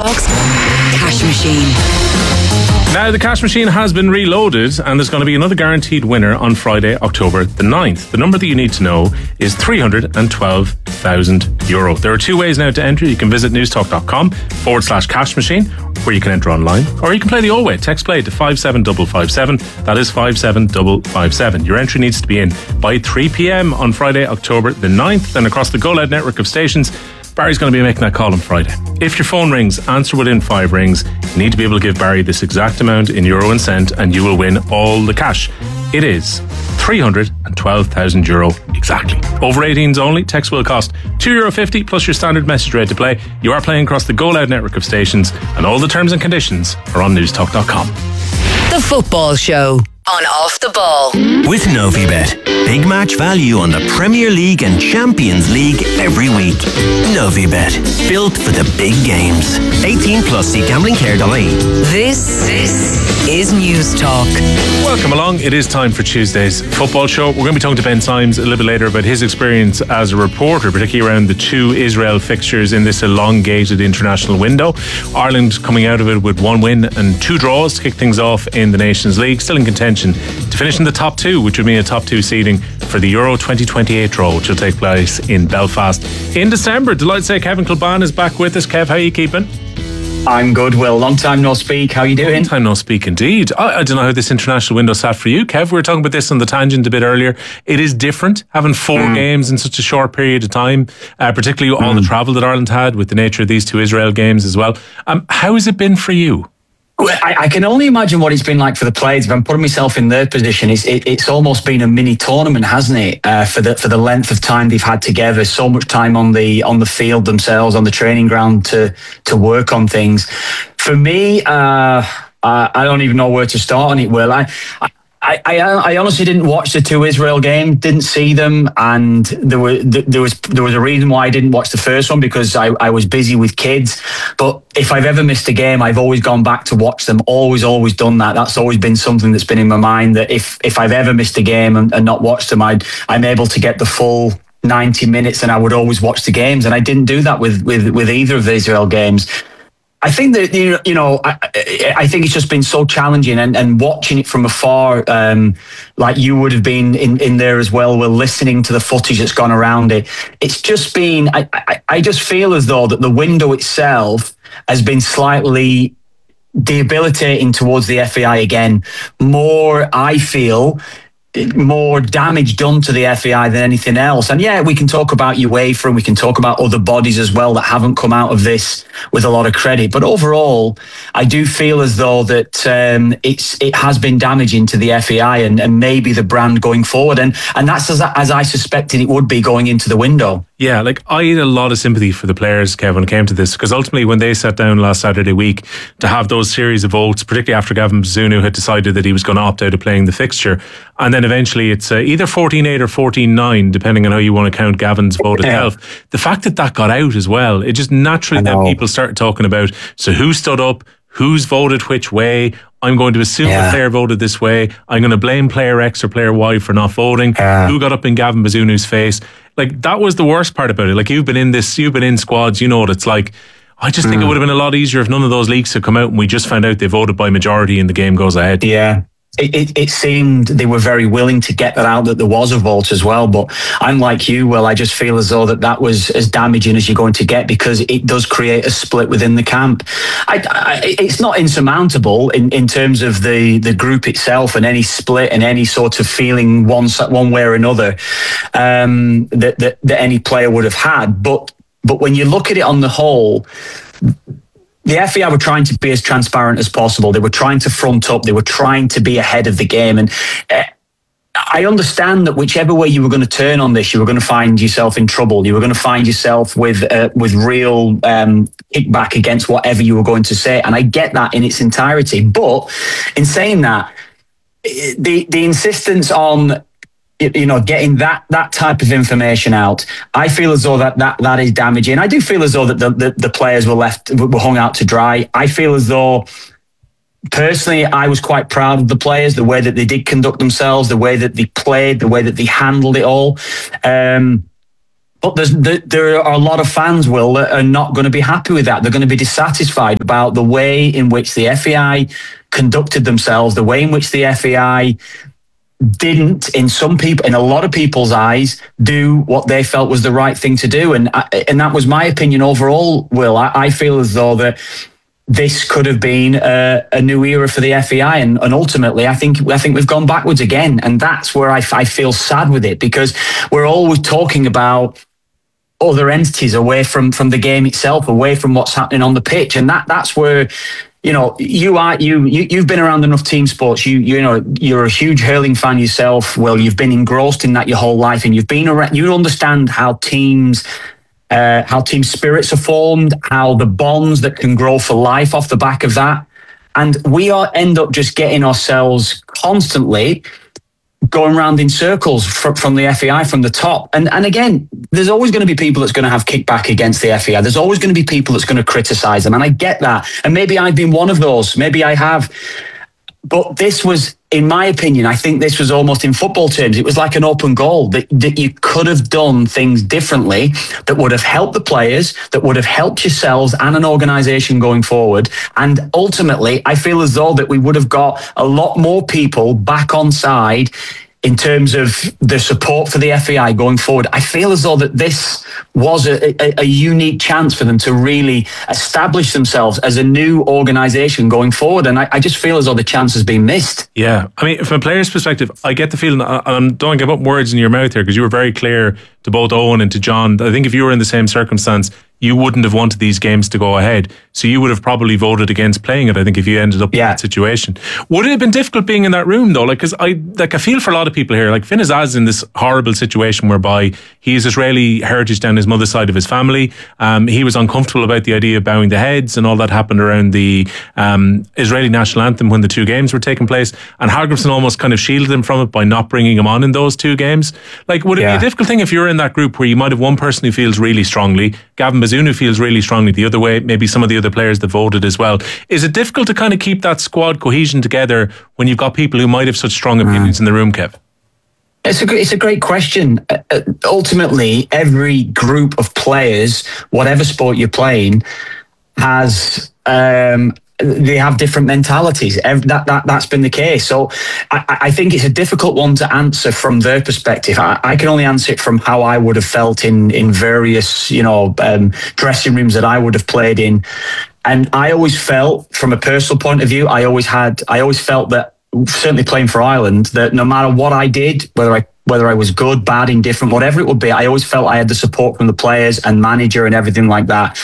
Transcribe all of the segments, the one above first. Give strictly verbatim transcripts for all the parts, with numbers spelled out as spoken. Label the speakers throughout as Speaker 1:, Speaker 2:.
Speaker 1: Talks Cash Machine.
Speaker 2: Now the cash machine has been reloaded and there's going to be another guaranteed winner on Friday, October the ninth. The number that you need to know is three hundred twelve thousand euro. There are two ways now to enter. You can visit newstalk.com forward slash cash machine where you can enter online, or you can play the old way. Text play to five seven five five seven. That is five seven five five seven. Your entry needs to be in by three p.m. on Friday, October the ninth. Then across the Go Loud network of stations, Barry's going to be making that call on Friday. If your phone rings, answer within five rings. You need to be able to give Barry this exact amount in euro and cent and you will win all the cash. It is three hundred twelve thousand euro exactly. Over eighteens only. Text will cost two euro fifty plus your standard message rate to play. You are playing across the Go Loud network of stations and all the terms and conditions are on newstalk dot com.
Speaker 1: The Football Show on Off the Ball.
Speaker 3: With Novibet. Big match value on the Premier League and Champions League every week. Novibet. Built for the big games. eighteen plus. See gambling care dot I E.
Speaker 1: This, this is News Talk.
Speaker 2: Welcome along. It is time for Tuesday's Football Show. We're going to be talking to Ben Symes a little bit later about his experience as a reporter, particularly around the two Israel fixtures in this elongated international window. Ireland coming out of it with one win and two draws to kick things off in the Nations League. Still in contention to finish in the top two, which would mean a top two seeding for the Euro twenty twenty-eight draw, which will take place in Belfast in December. Delighted to say Kevin Kilbane is back with us. Kev, how are you keeping?
Speaker 4: I'm good, Will. Long time no speak. How are you doing?
Speaker 2: Long time no speak indeed. I, I don't know how this international window sat for you, Kev. We were talking about this on the tangent a bit earlier. It is different having four mm. games in such a short period of time, uh, particularly all mm. the travel that Ireland had with the nature of these two Israel games as well. Um, how has it been for you?
Speaker 4: I, I can only imagine what it's been like for the players. If I'm putting myself in their position, it's it, it's almost been a mini tournament, hasn't it? Uh, for the for the length of time they've had together, so much time on the on the field themselves, on the training ground to to work on things. For me, uh, I, I don't even know where to start on it. Will I? I I, I, I honestly didn't watch the two Israel games, didn't see them, and there were there was there was a reason why I didn't watch the first one, because I, I was busy with kids. But if I've ever missed a game, I've always gone back to watch them. Always, always done that. That's always been something that's been in my mind, that if if I've ever missed a game and, and not watched them, I'd, I'm able to get the full ninety minutes, and I would always watch the games. And I didn't do that with with, with either of the Israel games. I think that, you know, I, I think it's just been so challenging, and, and watching it from afar, um, like you would have been in, in there as well. We're listening to the footage that's gone around it. It's just been, I, I, I just feel as though that the window itself has been slightly debilitating towards the F A I again. More, I feel, more damage done to the F A I than anything else. And yeah, we can talk about UEFA and we can talk about other bodies as well that haven't come out of this with a lot of credit. But overall, I do feel as though that um, it's it has been damaging to the F A I and, and maybe the brand going forward. And and that's as, as I suspected it would be going into the window.
Speaker 2: Yeah, like I had a lot of sympathy for the players, Kevin, when it came to this, because ultimately when they sat down last Saturday week to have those series of votes, particularly after Gavin Bazunu had decided that he was going to opt out of playing the fixture, and then eventually it's uh, either fourteen eight or fourteen nine, depending on how you want to count Gavin's vote
Speaker 4: yeah.
Speaker 2: itself. The fact that that got out as well, it just naturally then people started talking about, so who stood up, who's voted which way. I'm going to assume yeah. the player voted this way. I'm going to blame player X or player Y for not voting.
Speaker 4: Yeah.
Speaker 2: Who got up in Gavin Bazunu's face? Like, that was the worst part about it. Like, you've been in this, you've been in squads, you know what it's like. I just think mm. it would have been a lot easier if none of those leaks had come out and we just found out they voted by majority and the game goes ahead.
Speaker 4: Yeah. It, it, it seemed they were very willing to get that out, that there was a vote as well. But I'm like you, Will, I just feel as though that that was as damaging as you're going to get, because it does create a split within the camp. I, I, it's not insurmountable in, in terms of the, the group itself and any split and any sort of feeling one, one way or another um, that, that, that any player would have had. But, but when you look at it on the whole, the F A I were trying to be as transparent as possible. They were trying to front up. They were trying to be ahead of the game. And uh, I understand that whichever way you were going to turn on this, you were going to find yourself in trouble. You were going to find yourself with uh, with real um, kickback against whatever you were going to say. And I get that in its entirety. But in saying that, the the insistence on, you know, getting that that type of information out, I feel as though that that, that is damaging. I do feel as though that the, the, the players were left, were hung out to dry. I feel as though, personally, I was quite proud of the players, the way that they did conduct themselves, the way that they played, the way that they handled it all. Um, But there's, there are a lot of fans, Will, that are not going to be happy with that. They're going to be dissatisfied about the way in which the F A I conducted themselves, the way in which the F A I didn't, in some people, in a lot of people's eyes, do what they felt was the right thing to do. And and that was my opinion overall, Will. I, I feel as though that this could have been a, a new era for the F A I, and, and ultimately, I think I think we've gone backwards again, and that's where I, I feel sad with it, because we're always talking about other entities away from from the game itself, away from what's happening on the pitch, and that that's where, you know, you are you, you you've been around enough team sports. You you know you're a huge hurling fan yourself. Well, you've been engrossed in that your whole life, and you've been around. You understand how teams. Uh, how team spirits are formed, how the bonds that can grow for life off the back of that. And we are end up just getting ourselves constantly going around in circles from, from the F A I, from the top. And and again, there's always going to be people that's going to have kickback against the F A I. There's always going to be people that's going to criticise them. And I get that. And maybe I've been one of those. Maybe I have. But this was, in my opinion, I think this was almost, in football terms, it was like an open goal, that, that you could have done things differently that would have helped the players, that would have helped yourselves and an organisation going forward. And ultimately, I feel as though that we would have got a lot more people back on side in terms of the support for the F A I going forward. I feel as though that this was a, a, a unique chance for them to really establish themselves as a new organisation going forward. And I, I just feel as though the chance has been missed.
Speaker 2: Yeah. I mean, from a player's perspective, I get the feeling, I don't get put words in your mouth here, because you were very clear to both Owen and to John. I think if you were in the same circumstance, you wouldn't have wanted these games to go ahead. So you would have probably voted against playing it, I think, if you ended up yeah. in that situation. Would it have been difficult being in that room, though? Like, because I, like, I feel for a lot of people here, like Finn Azaz is in this horrible situation whereby he has Israeli heritage down his mother's side of his family. Um, he was uncomfortable about the idea of bowing the heads, and all that happened around the um, Israeli national anthem when the two games were taking place. And Hallgrímsson almost kind of shielded him from it by not bringing him on in those two games. Like, would it yeah. be a difficult thing if you're in that group where you might have one person who feels really strongly, Gavin Bazunu feels really strongly the other way, maybe some of the other players that voted as well. Is it difficult to kind of keep that squad cohesion together when you've got people who might have such strong opinions mm. in the room, Kev?
Speaker 4: It's a, it's a great question. Uh, uh, ultimately, every group of players, whatever sport you're playing, has... Um, they have different mentalities. That, that, that's been the case. So I, I think it's a difficult one to answer from their perspective. I, I can only answer it from how I would have felt in, in various, you know, um, dressing rooms that I would have played in. And I always felt, from a personal point of view, I always had, I always felt that, certainly playing for Ireland, that no matter what I did, whether I whether I was good, bad, indifferent, whatever it would be, I always felt I had the support from the players and manager and everything like that.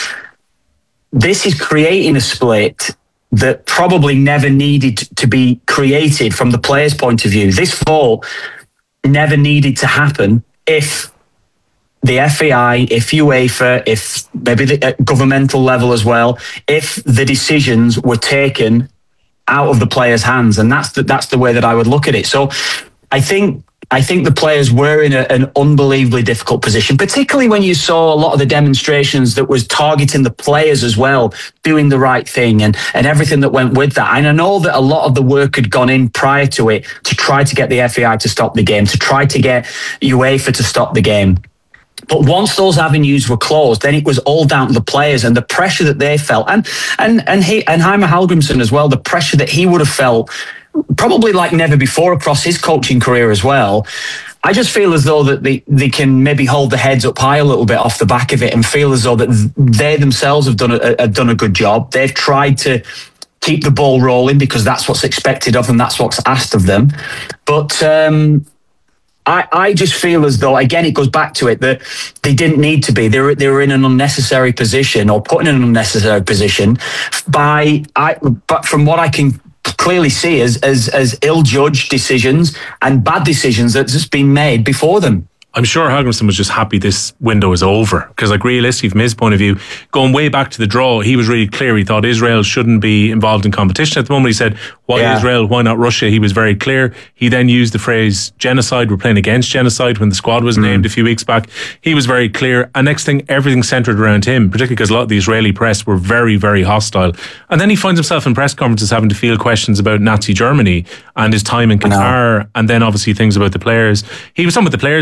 Speaker 4: This is creating a split that probably never needed to be created from the players' point of view. This vote never needed to happen if the F A I, if UEFA, if maybe the at governmental level as well, if the decisions were taken out of the players' hands. And that's the, that's the way that I would look at it. So I think I think the players were in a, an unbelievably difficult position, particularly when you saw a lot of the demonstrations that was targeting the players as well, doing the right thing and, and everything that went with that. And I know that a lot of the work had gone in prior to it to try to get the F A I to stop the game, to try to get UEFA to stop the game. But once those avenues were closed, then it was all down to the players and the pressure that they felt. And and and he and Heimir Hallgrímsson as well, the pressure that he would have felt probably like never before across his coaching career as well. I just feel as though that they, they can maybe hold their heads up high a little bit off the back of it and feel as though that they themselves have done a, have done a good job. They've tried to keep the ball rolling because that's what's expected of them. That's what's asked of them. But um, I, I just feel as though, again, it goes back to it, that they didn't need to be. They were, they were in an unnecessary position or put in an unnecessary position by, I, but from what I can clearly see as, as, as ill-judged decisions and bad decisions that's just been made before them.
Speaker 2: I'm sure Hallgrímsson was just happy this window is over, because, like, realistically, from his point of view, going way back to the draw, he was really clear. He thought Israel shouldn't be involved in competition at the moment. He said, why yeah. Israel, why not Russia? He was very clear. He then used the phrase genocide. We're playing against genocide when the squad was mm. named a few weeks back. He was very clear. And next thing, everything centred around him, particularly because a lot of the Israeli press were very, very hostile. And then he finds himself in press conferences having to field questions about Nazi Germany and his time in Qatar, and then obviously things about the players. He was some of the players been fatigued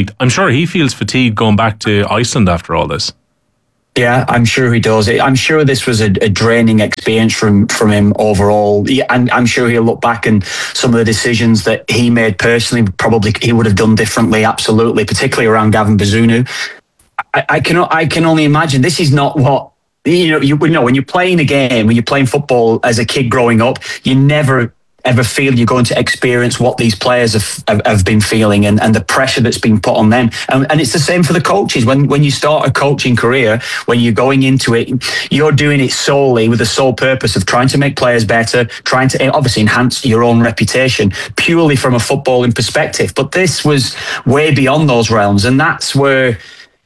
Speaker 2: week. I'm sure he feels fatigued going back to Iceland after all this.
Speaker 4: Yeah, I'm sure he does. I'm sure this was a, a draining experience from, from him overall. Yeah, and I'm sure he'll look back and some of the decisions that he made personally, probably he would have done differently, absolutely, particularly around Gavin Bazunu. I, I, can, I can only imagine this is not what, you know, you, you know, when you're playing a game, when you're playing football as a kid growing up, you never ever feel you're going to experience what these players have, have, have been feeling and, and the pressure that's been put on them. And, and it's the same for the coaches. When when you start a coaching career, when you're going into it, you're doing it solely with the sole purpose of trying to make players better, trying to obviously enhance your own reputation, purely from a footballing perspective. But this was way beyond those realms. And that's where,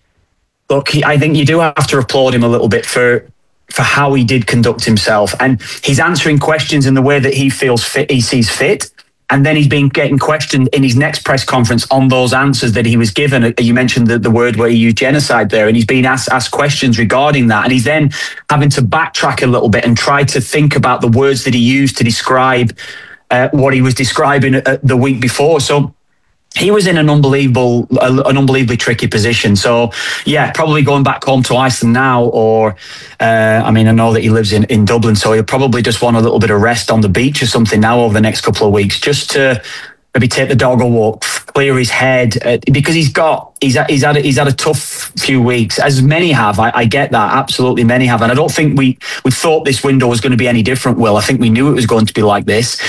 Speaker 4: look, I think you do have to applaud him a little bit for for how he did conduct himself, and he's answering questions in the way that he feels fit, he sees fit. And then he's been getting questioned in his next press conference on those answers that he was given. You mentioned the, the word where he used genocide there, and he's been asked, asked questions regarding that. And he's then having to backtrack a little bit and try to think about the words that he used to describe uh, what he was describing uh, the week before. So he was in an unbelievable, an unbelievably tricky position. So, yeah, probably going back home to Iceland now, or, uh, I mean, I know that he lives in, in Dublin, so he'll probably just want a little bit of rest on the beach or something now over the next couple of weeks, just to maybe take the dog a walk, clear his head, uh, because he's got, he's, he's, had a, he's had a tough few weeks, as many have. I, I get that, absolutely many have. And I don't think we, we thought this window was going to be any different, Will. I think we knew it was going to be like this.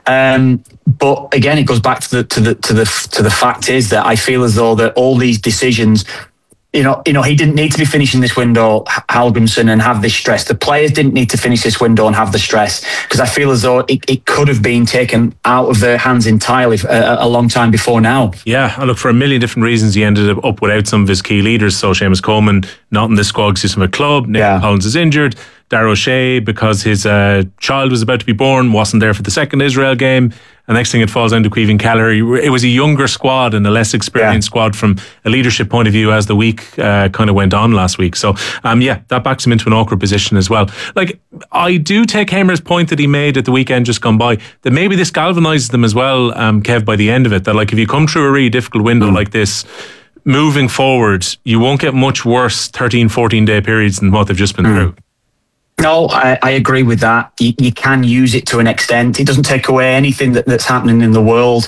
Speaker 4: Um, but again, it goes back to the to the to the to the fact is that I feel as though that all these decisions, you know, you know, he didn't need to be finishing this window, Hallgrimsson, and have this stress. The players didn't need to finish this window and have the stress, because I feel as though it, it could have been taken out of their hands entirely a, a long time before now.
Speaker 2: Yeah, and look, for a million different reasons, he ended up without some of his key leaders. So Seamus Coleman not in the squad because he's from a club. Nick yeah. Collins is injured. Darragh O'Shea, because his uh, child was about to be born, wasn't there for the second Israel game. And next thing it falls down to Caoimhín Kelleher. It was a younger squad and a less experienced yeah. squad from a leadership point of view as the week uh, kind of went on last week. So, um, yeah, that backs him into an awkward position as well. Like, I do take Hamer's point that he made at the weekend just gone by, that maybe this galvanises them as well, um, Kev, by the end of it. That, like, if you come through a really difficult window mm. like this, moving forward, you won't get much worse thirteen, fourteen day periods than what they've just been mm. through.
Speaker 4: No, I, I agree with that. You, you can use it to an extent. It doesn't take away anything that, that's happening in the world.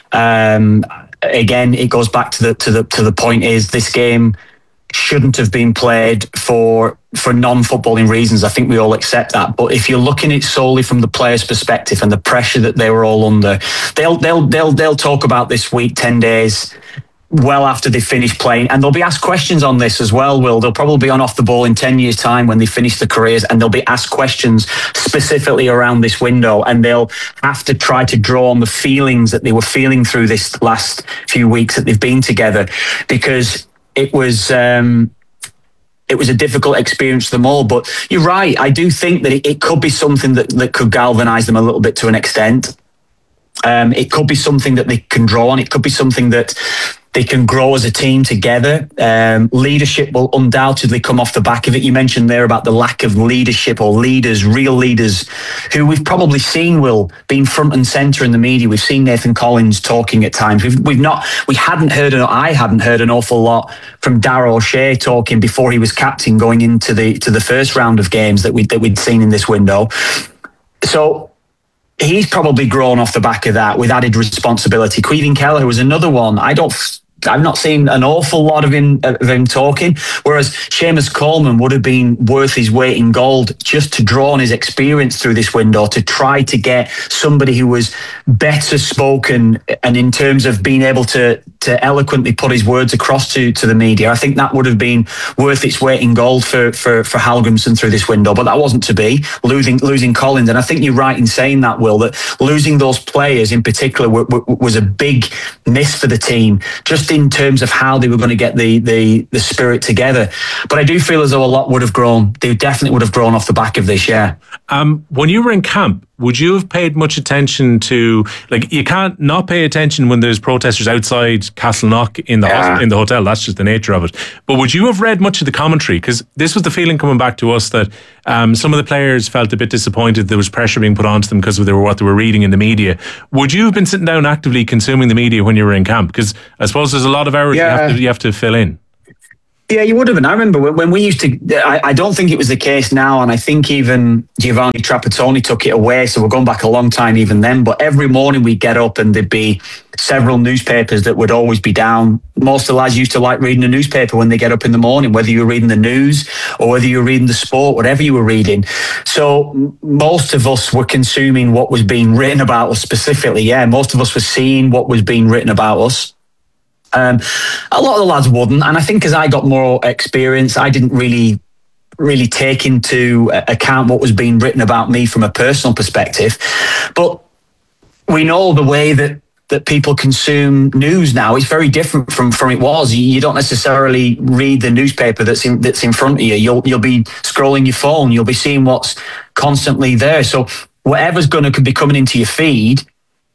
Speaker 4: Um, again, it goes back to the to the to the point is this game shouldn't have been played for for non-footballing reasons. I think we all accept that. But if you're looking at it solely from the players' perspective and the pressure that they were all under, they'll they'll they'll they'll talk about this week, ten days. Well after they finish playing, and they'll be asked questions on this as well, Will. They'll probably be on Off the Ball in ten years' time when they finish their careers, and they'll be asked questions specifically around this window, and they'll have to try to draw on the feelings that they were feeling through this last few weeks that they've been together, because it was um, it was a difficult experience for them all. But you're right, I do think that it, it could be something that, that could galvanise them a little bit to an extent. Um, it could be something that they can draw on. It could be something that they can grow as a team together. Um, leadership will undoubtedly come off the back of it. You mentioned there about the lack of leadership or leaders, real leaders, who we've probably seen, Will, being front and centre in the media. We've seen Nathan Collins talking at times. We've we've not, we hadn't heard, I hadn't heard an awful lot from Darragh O'Shea talking before he was captain going into the to the first round of games that we that we'd seen in this window. So he's probably grown off the back of that with added responsibility. Caoimhín Kelleher was another one. I don't. I've not seen an awful lot of him of him talking, whereas Seamus Coleman would have been worth his weight in gold just to draw on his experience through this window, to try to get somebody who was better spoken and in terms of being able to to eloquently put his words across to, to the media. I think that would have been worth its weight in gold for, for, for Hallgrimsson through this window, but that wasn't to be, losing losing Collins. And I think you're right in saying that, Will, that losing those players in particular w- w- was a big miss for the team, just in terms of how they were going to get the, the, the spirit together. But I do feel as though a lot would have grown. They definitely would have grown off the back of this, yeah.
Speaker 2: Um, when you were in camp, would you have paid much attention to, like, you can't not pay attention when there's protesters outside Castleknock in the
Speaker 4: Yeah.
Speaker 2: hosp- in the hotel. That's just the nature of it. But would you have read much of the commentary? Because this was the feeling coming back to us that um, some of the players felt a bit disappointed there was pressure being put onto them because of they were, what they were reading in the media. Would you have been sitting down actively consuming the media when you were in camp? Because I suppose there's a lot of hours
Speaker 4: Yeah.
Speaker 2: you have to you have to fill in.
Speaker 4: Yeah, you would have been. I remember when, when we used to, I, I don't think it was the case now, and I think even Giovanni Trapattoni took it away, so we're going back a long time even then, but every morning we'd get up and there'd be several newspapers that would always be down. Most of the lads used to like reading a newspaper when they get up in the morning, whether you were reading the news or whether you were reading the sport, whatever you were reading. So m- most of us were consuming what was being written about us specifically. Yeah, most of us were seeing what was being written about us. Um, a lot of the lads wouldn't, and I think as I got more experience, I didn't really, really take into account what was being written about me from a personal perspective. But we know the way that that people consume news now is very different from from it was. You, you don't necessarily read the newspaper that's in that's in front of you. You'll you'll be scrolling your phone. You'll be seeing what's constantly there. So whatever's going to be coming into your feed,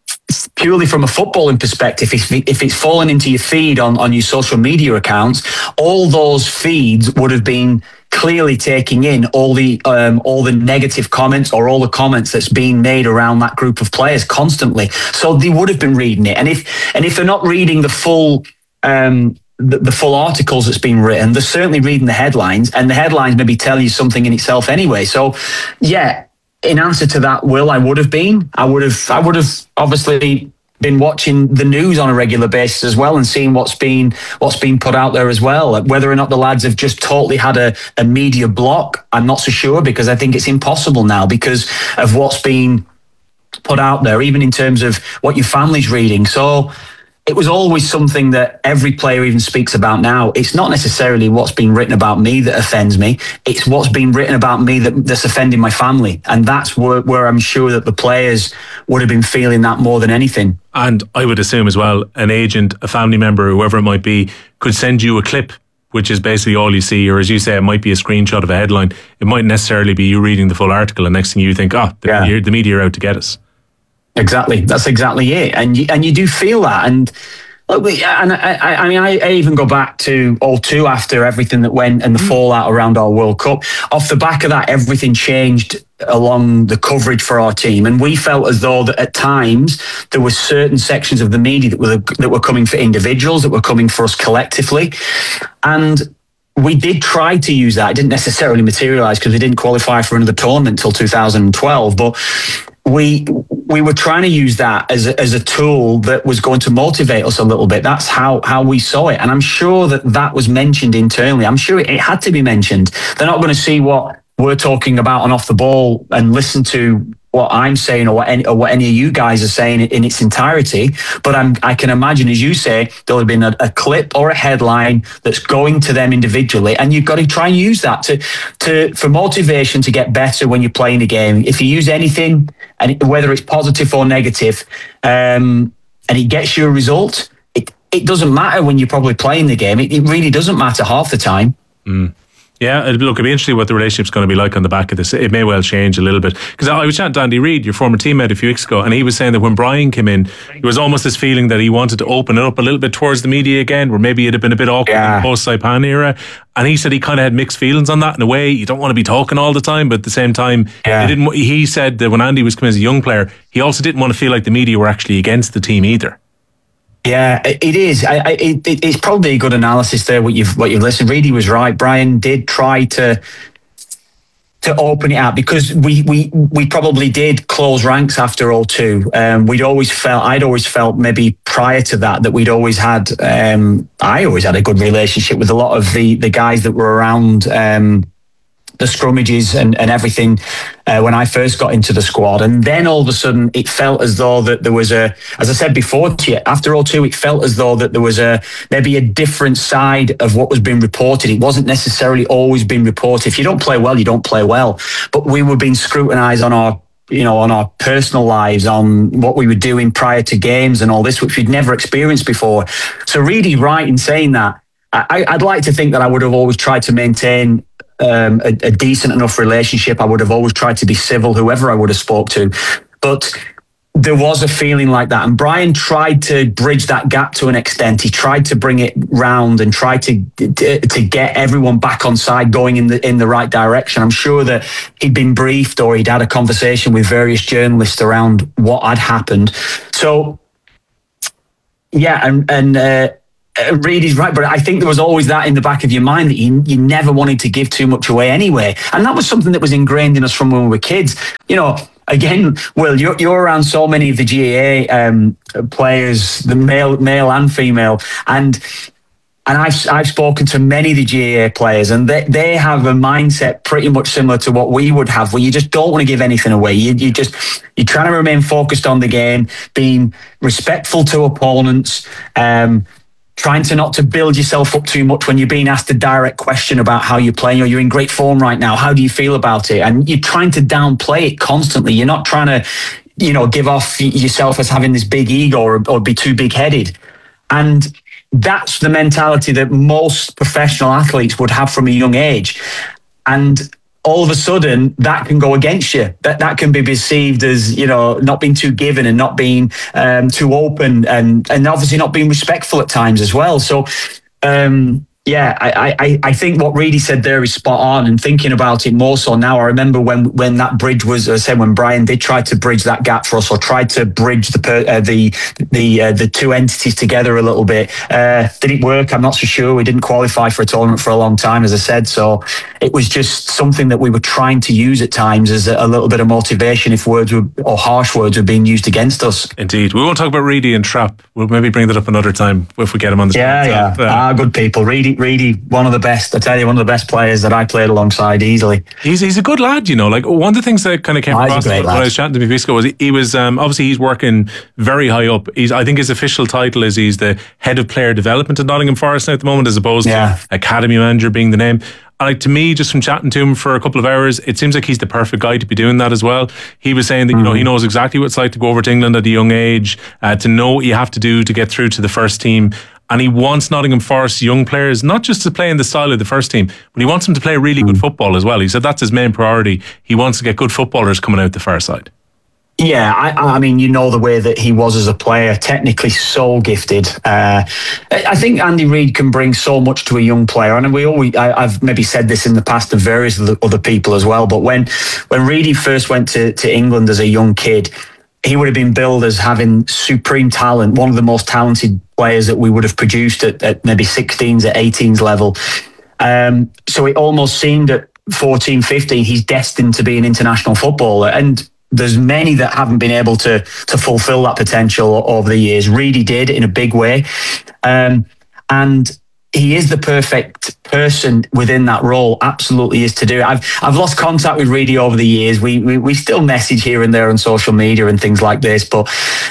Speaker 4: purely from a footballing perspective, if, if it's fallen into your feed on, on your social media accounts, all those feeds would have been clearly taking in all the um, all the negative comments or all the comments that's being made around that group of players constantly. So they would have been reading it, and if and if they're not reading the full um, the, the full articles that's been written, they're certainly reading the headlines, and the headlines maybe tell you something in itself anyway. So, yeah. In answer to that, Will, I would have been. I would have. I would have obviously been watching the news on a regular basis as well and seeing what's been what's been put out there as well. Whether or not the lads have just totally had a, a media block, I'm not so sure, because I think it's impossible now because of what's been put out there, even in terms of what your family's reading. So it was always something that every player even speaks about now. It's not necessarily what's been written about me that offends me. It's what's been written about me that, that's offending my family. And that's where, where I'm sure that the players would have been feeling that more than anything.
Speaker 2: And I would assume as well, an agent, a family member, whoever it might be, could send you a clip, which is basically all you see. Or as you say, it might be a screenshot of a headline. It might necessarily be you reading the full article. And next thing you think, oh, the,
Speaker 4: Yeah.
Speaker 2: media, the media are out to get us.
Speaker 4: Exactly. That's exactly it. And you, and you do feel that. And look, we- and I, I mean, I, I even go back to oh two after everything that went and the fallout around our World Cup. Off the back of that, everything changed along the coverage for our team. And we felt as though that at times there were certain sections of the media that were, that were coming for individuals, that were coming for us collectively. And we did try to use that. It didn't necessarily materialise because we didn't qualify for another tournament until two thousand twelve. But we we were trying to use that as a, as a tool that was going to motivate us a little bit. That's how how we saw it. And I'm sure that that was mentioned internally. I'm sure it, it had to be mentioned. They're not going to see what we're talking about on Off the Ball and listen to what I'm saying or what any, or what any of you guys are saying in its entirety. But I'm, I can imagine, as you say, there'll have been a, a clip or a headline that's going to them individually, and you've got to try and use that to, to for motivation to get better when you're playing a game. If you use anything, and it, whether it's positive or negative, um, and it gets you a result, it, it doesn't matter when you're probably playing the game. It, it really doesn't matter half the time.
Speaker 2: Mm. Yeah, look, it'll be interesting what the relationship's going to be like on the back of this. It may well change a little bit. Because I was chatting to Andy Reid, your former teammate, a few weeks ago, and he was saying that when Brian came in, there was almost this feeling that he wanted to open it up a little bit towards the media again, where maybe it had been a bit awkward
Speaker 4: Yeah.
Speaker 2: in the post-Saipan era. And he said he kind of had mixed feelings on that. In a way, you don't want to be talking all the time, but at the same time,
Speaker 4: Yeah.
Speaker 2: he, didn't, he said that when Andy was coming as a young player, he also didn't want to feel like the media were actually against the team either.
Speaker 4: Yeah, it it is. I, I, it, it's probably a good analysis there. What you've what you've listened. Reedy was right. Brian did try to to open it out because we we we probably did close ranks after oh two. Um, we'd always felt. I'd always felt maybe prior to that that we'd always had. Um, I always had a good relationship with a lot of the the guys that were around. Um, the scrummages and, and everything uh, when I first got into the squad. And then all of a sudden it felt as though that there was a, as I said before to you, after oh two, it felt as though that there was a maybe a different side of what was being reported. It wasn't necessarily always being reported. If you don't play well, you don't play well. But we were being scrutinised on our you know, on our personal lives, on what we were doing prior to games and all this, which we'd never experienced before. So really right in saying that. I, I'd like to think that I would have always tried to maintain um, a, a decent enough relationship. I would have always tried to be civil, whoever I would have spoke to. But there was a feeling like that. And Brian tried to bridge that gap to an extent. He tried to bring it round and try to, to to get everyone back on side, going in the in the right direction. I'm sure that he'd been briefed or he'd had a conversation with various journalists around what had happened. So, yeah, and, and uh, Reedy's right, but I think there was always that in the back of your mind that you, you never wanted to give too much away anyway. And that was something that was ingrained in us from when we were kids. You know, again, Will, you're, you're around so many of the G A A um, players, the male, male and female, and and I've I've spoken to many of the G A A players, and they they have a mindset pretty much similar to what we would have, where you just don't want to give anything away. You you just you're trying to remain focused on the game, being respectful to opponents. Um, Trying to not to build yourself up too much when you're being asked a direct question about how you're playing, or you're in great form right now. How do you feel about it? And you're trying to downplay it constantly. You're not trying to, you know, give off yourself as having this big ego or, or be too big-headed. And that's the mentality that most professional athletes would have from a young age. And all of a sudden, that can go against you. That that can be perceived as, you know, not being too given and not being um, too open, and and obviously not being respectful at times as well. So, um, yeah, I, I I think what Reedy said there is spot on. And thinking about it more so now, I remember when when that bridge was, as I said, when Brian did try to bridge that gap for us, or tried to bridge the uh, the the uh, the two entities together a little bit. Uh, did it work? I'm not so sure. We didn't qualify for a tournament for a long time, as I said. So it was just something that we were trying to use at times as a, a little bit of motivation if words were, or harsh words were being used against us.
Speaker 2: Indeed. We won't talk about Reedy and Trapp. We'll maybe bring that up another time if we get him on the
Speaker 4: Yeah, yeah.
Speaker 2: Uh,
Speaker 4: ah, good people. Reedy, Reedy, one of the best. I tell you, one of the best players that I played alongside easily.
Speaker 2: He's he's a good lad, you know. Like, one of the things that kind of came
Speaker 4: oh,
Speaker 2: across when
Speaker 4: lad.
Speaker 2: I was chatting to him a few weeks ago was he, he was um, obviously he's working very high up. He's I think his official title is he's the head of player development at Nottingham Forest now at the moment, as opposed
Speaker 4: yeah.
Speaker 2: to academy manager being the name. Like, to me, just from chatting to him for a couple of hours, it seems like he's the perfect guy to be doing that as well. He was saying that, you mm. know, he knows exactly what it's like to go over to England at a young age, uh, to know what you have to do to get through to the first team. And he wants Nottingham Forest young players not just to play in the style of the first team, but he wants them to play really mm. good football as well. He said that's his main priority. He wants to get good footballers coming out the far side.
Speaker 4: Yeah, I, I mean, you know the way that he was as a player, technically so gifted. Uh, I think Andy Reid can bring so much to a young player, and we always, I, I've maybe said this in the past to various other people as well. But when when Reedy first went to, to England as a young kid, he would have been billed as having supreme talent, one of the most talented players that we would have produced at, at maybe sixteens, at eighteens level. Um, so it almost seemed at fourteen, fifteen, he's destined to be an international footballer, and there's many that haven't been able to to fulfill that potential over the years. Reedy did in a big way. Um, and he is the perfect person within that role, absolutely is to do it. I've I've lost contact with Reedy over the years. We, we we still message here and there on social media and things like this, but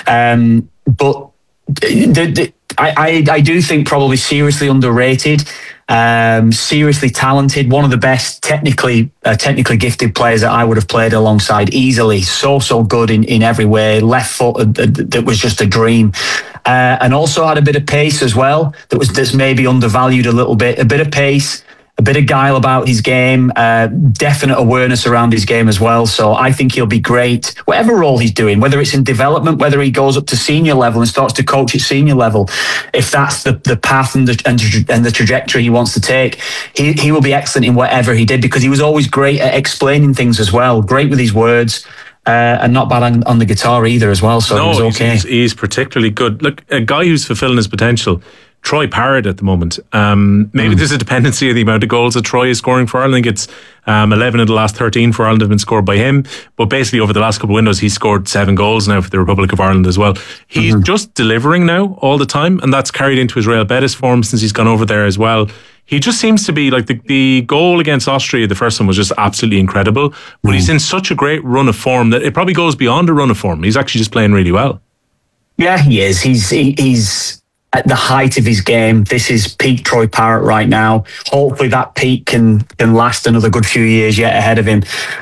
Speaker 4: um, but the, the, I, I I do think probably seriously underrated. Um, seriously talented, one of the best technically uh, technically gifted players that I would have played alongside easily. So so good in, in every way. Left foot uh, that was just a dream, uh, and also had a bit of pace as well. That was that's maybe undervalued a little bit. A bit of pace, a bit of guile about his game, uh, definite awareness around his game as well. So I think he'll be great, whatever role he's doing, whether it's in development, whether he goes up to senior level and starts to coach at senior level. If that's the, the path and the, and, and the trajectory he wants to take, he, he will be excellent in whatever he did, because he was always great at explaining things as well, great with his words. Uh, and not bad on, on the guitar either as well. So
Speaker 2: no,
Speaker 4: it was okay.
Speaker 2: He's, he's particularly good. Look, a guy who's fulfilling his potential, Troy Parrott at the moment. Um, maybe mm. there's a dependency of the amount of goals that Troy is scoring for Ireland. I think it's um, eleven of the last thirteen for Ireland have been scored by him. But basically over the last couple of windows, he's scored seven goals now for the Republic of Ireland as well. He's mm-hmm. just delivering now all the time, and that's carried into his Real Betis form since he's gone over there as well. He just seems to be like the, the goal against Austria, the first one was just absolutely incredible. But mm. he's in such a great run of form that it probably goes beyond a run of form. He's actually just playing really well.
Speaker 4: Yeah, he is. He's he, he's at the height of his game. This is peak Troy Parrott right now. Hopefully that peak can can last another good few years yet ahead of him.